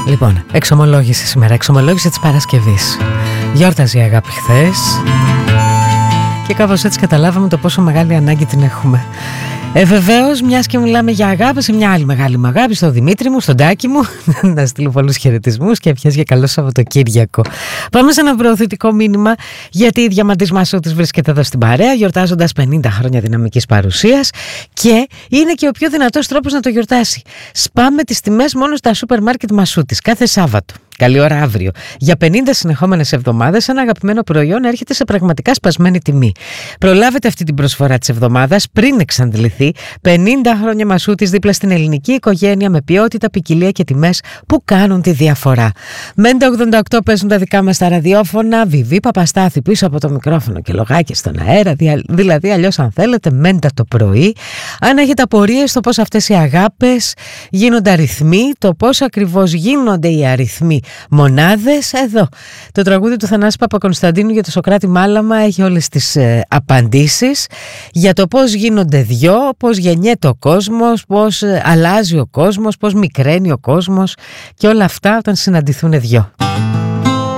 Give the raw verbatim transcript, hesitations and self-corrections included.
Λοιπόν, εξομολόγηση σήμερα, εξομολόγηση της Παρασκευής. Γιόρταζε η αγάπη χθες και κάπως έτσι καταλάβαμε το πόσο μεγάλη ανάγκη την έχουμε. Ε, βεβαίως, μιας και μιλάμε για αγάπη, σε μια άλλη μεγάλη μου αγάπη, στο Δημήτρη μου, στον Τάκη μου, να στείλω πολλούς χαιρετισμούς και ευχές για καλό Σαββατοκύριακο. Πάμε σε ένα προωθητικό μήνυμα, γιατί η Διαμαντής Μασούτης βρίσκεται εδώ στην παρέα, γιορτάζοντας πενήντα χρόνια δυναμικής παρουσίας και είναι και ο πιο δυνατός τρόπος να το γιορτάσει. Σπάμε τις τιμές μόνο στα σούπερ μάρκετ Μασούτης, κάθε Σάββατο. Καλή ώρα αύριο. Για πενήντα συνεχόμενες εβδομάδες, ένα αγαπημένο προϊόν έρχεται σε πραγματικά σπασμένη τιμή. Προλάβετε αυτή την προσφορά της εβδομάδας πριν εξαντληθεί. πενήντα χρόνια Μασούτης δίπλα στην ελληνική οικογένεια με ποιότητα, ποικιλία και τιμές που κάνουν τη διαφορά. Μέντα ογδόντα οκτώ παίζουν τα δικά μας τα ραδιόφωνα. Βιβί Παπαστάθη πίσω από το μικρόφωνο και λογάκι στον αέρα. Δηλαδή, αλλιώς, αν θέλετε, μέντα το πρωί. Αν έχετε απορίες στο πώς αυτές οι αγάπες γίνονται αριθμοί, το πώς ακριβώς γίνονται οι αριθμοί μονάδες, εδώ το τραγούδι του Θανάση Παπακονσταντίνου για το Σωκράτη Μάλαμα έχει όλες τις ε, απαντήσεις για το πώς γίνονται δυο, πώς γεννιέται ο κόσμος, πώς ε, αλλάζει ο κόσμος, πώς μικραίνει ο κόσμος και όλα αυτά όταν συναντηθούν δυο.